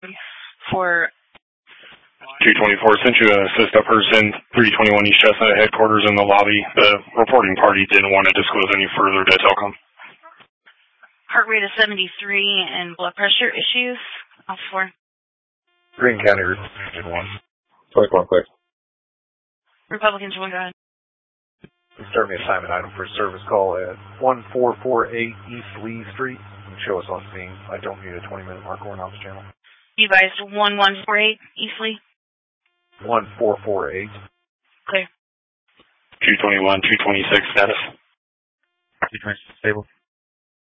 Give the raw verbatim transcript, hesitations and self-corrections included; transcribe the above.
for two twenty-four sent you an assist a person, three twenty-one East Chestnut headquarters in the lobby. The reporting party didn't want to disclose any further to Telcom. heart rate of seventy-three and blood pressure issues. Off for Green County Republican one. twenty-one clear. Republicans one, go ahead. Start me assignment item for service call at one four four eight East Lee Street. And show us on scene. I don't need a twenty minute mark or an office channel. You guys, one one four eight East Lee. one four four eight. Clear. two twenty-one, two twenty-six status. two twenty-six stable.